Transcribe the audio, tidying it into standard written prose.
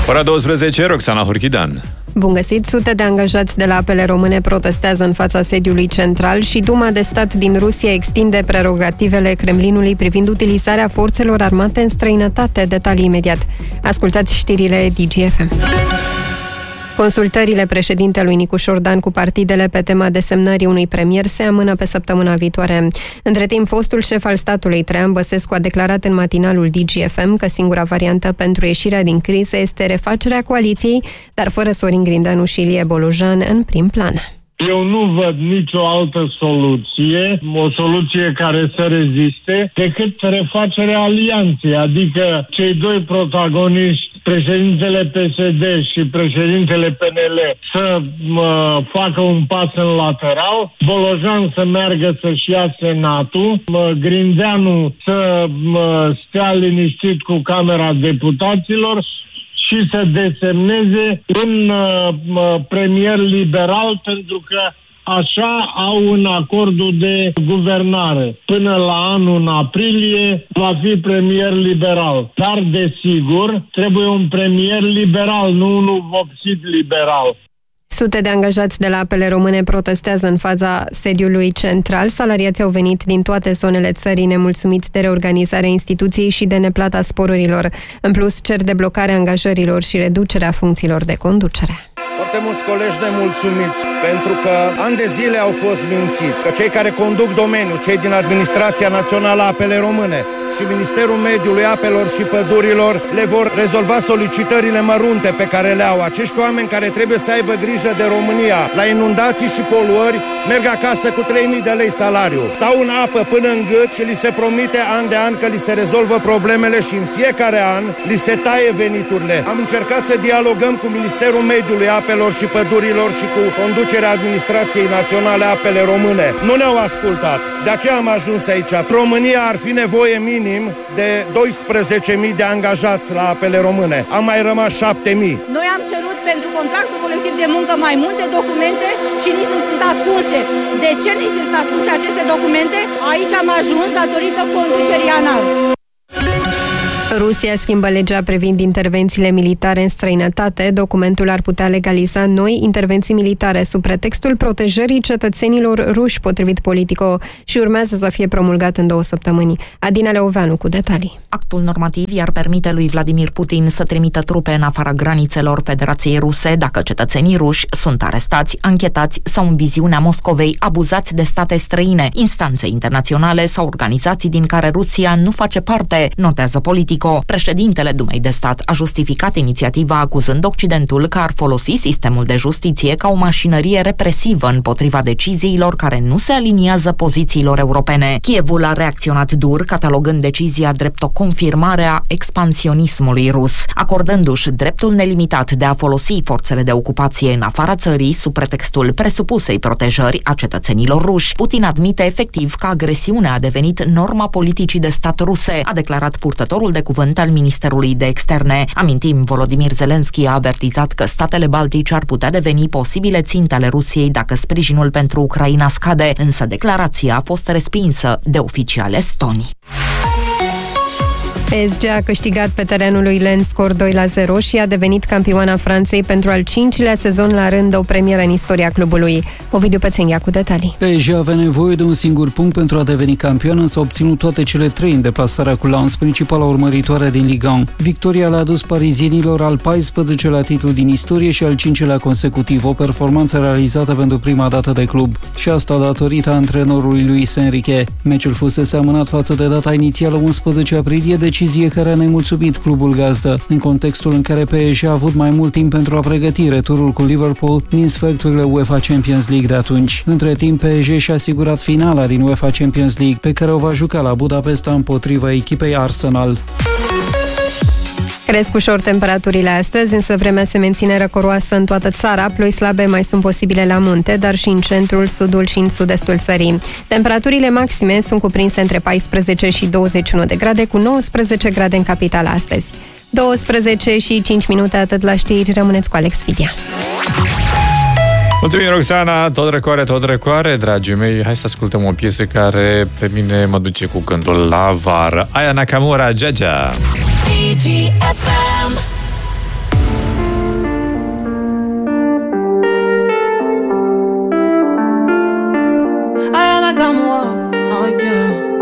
Ora 12, Roxana Hurchidan. Bun găsit! Sute de angajați de la Apele Române protestează în fața sediului central și Duma de Stat din Rusia extinde prerogativele Kremlinului privind utilizarea forțelor armate în străinătate. Detalii imediat. Ascultați știrile DGFM. Consultările președintelui Nicușor Dan cu partidele pe tema desemnării unui premier se amână pe săptămâna viitoare. Între timp, fostul șef al statului, Traian Băsescu, a declarat în matinalul DGFM că singura variantă pentru ieșirea din criză este refacerea coaliției, dar fără Sorin Grindeanu și Ilie Bolojan în prim plan. Eu nu văd nicio altă soluție, o soluție care să reziste, decât refacerea alianței, adică cei doi protagoniști, președintele PSD și președintele PNL, să facă un pas în lateral, Bolojan să meargă să-și ia Senatul, Grindeanu să stea liniștit cu Camera Deputaților și să desemneze un premier liberal, pentru că așa au în acordul de guvernare. Până la anul, în aprilie, va fi premier liberal. Dar, desigur, trebuie un premier liberal, nu unul vopsit liberal. Sute de angajați de la Apele Române protestează în fața sediului central. Salariații au venit din toate zonele țării nemulțumiți de reorganizarea instituției și de neplata sporurilor. În plus, cer deblocarea angajărilor și reducerea funcțiilor de conducere. Foarte mulți colegi nemulțumiți pentru că ani de zile au fost mințiți că cei care conduc domeniul, cei din Administrația Națională a Apele Române și Ministerul Mediului, Apelor și Pădurilor le vor rezolva solicitările mărunte pe care le au. Acești oameni care trebuie să aibă grijă de România la inundații și poluări merg acasă cu 3.000 de lei salariu. Stau în apă până în gât și li se promite an de an că li se rezolvă problemele și în fiecare an li se taie veniturile. Am încercat să dialogăm cu Ministerul Mediului, Apelor și Pădurilor și cu conducerea Administrației Naționale Apele Române. Nu ne-au ascultat. De aceea am ajuns aici. România ar fi nevoie minim de 12.000 de angajați la Apele Române. Am mai rămas 7.000. Noi am cerut pentru contractul colectiv de muncă mai multe documente și ni se sunt ascunse. De ce ni se sunt ascunse aceste documente? Aici am ajuns datorită conducerii ANAL. Rusia schimbă legea privind intervențiile militare în străinătate. Documentul ar putea legaliza noi intervenții militare sub pretextul protejării cetățenilor ruși, potrivit Politico, și urmează să fie promulgat în 2 săptămâni. Adina Leoveanu cu detalii. Actul normativ i-ar permite lui Vladimir Putin să trimită trupe în afara granițelor Federației Ruse dacă cetățenii ruși sunt arestați, anchetați sau în viziunea Moscovei abuzați de state străine, instanțe internaționale sau organizații din care Rusia nu face parte, notează Politico. Președintele Dumei de Stat a justificat inițiativa acuzând Occidentul că ar folosi sistemul de justiție ca o mașinărie represivă împotriva deciziilor care nu se aliniază pozițiilor europene. Kievul a reacționat dur, catalogând decizia drept o confirmare a expansionismului rus, acordându-și dreptul nelimitat de a folosi forțele de ocupație în afara țării sub pretextul presupusei protejări a cetățenilor ruși. Putin admite efectiv că agresiunea a devenit norma politicii de stat ruse, a declarat purtătorul de cuvânt al Ministerului de Externe. Amintim, Volodymyr Zelensky a avertizat că statele baltice ar putea deveni posibile ținte ale Rusiei dacă sprijinul pentru Ucraina scade, însă declarația a fost respinsă de oficiali estoni. PSG a câștigat pe terenul lui Lens scor 2-0 și a devenit campioana Franței pentru al 5-lea sezon la rând, o premieră în istoria clubului. Ovidiu Pețenghea cu detalii. PSG avea nevoie de un singur punct pentru a deveni campion, însă a obținut toate cele 3 în deplasarea cu Lens, principala urmăritoare din Ligue 1. Victoria le-a adus parizienilor al 14-lea titlu din istorie și al 5-lea consecutiv, o performanță realizată pentru prima dată de club. Și asta datorită antrenorului Luis Enrique. Meciul fusese amânat față de data inițială 11 aprilie, decizie care a nemulțumit clubul gazdă, în contextul în care PSG a avut mai mult timp pentru a pregăti returul cu Liverpool din sferturile UEFA Champions League de atunci. Între timp, PSG și-a asigurat finala din UEFA Champions League, pe care o va juca la Budapesta împotriva echipei Arsenal. Cresc ușor temperaturile astăzi, însă vremea se menține răcoroasă în toată țara. Ploi slabe mai sunt posibile la munte, dar și în centrul, sudul și în sud-estul țării. Temperaturile maxime sunt cuprinse între 14 și 21 de grade, cu 19 grade în capitală astăzi. 12 și 5 minute, atât la știri. Rămâneți cu Alex Fidia. Mulțumim, Roxana, tot răcoare, dragii mei. Hai să ascultăm o piesă care pe mine mă duce cu gândul la vară. Aya Nakamura, Jaja. like I'm war. Oh yeah.